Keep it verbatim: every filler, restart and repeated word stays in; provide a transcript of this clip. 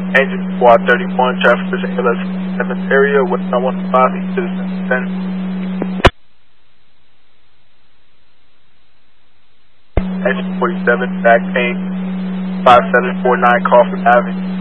Engine Squad thirty-one, traffic is A L S seventh area, west nine one five, east to the ten. Engine forty-seven, back pain, five seven four nine Crawford Avenue.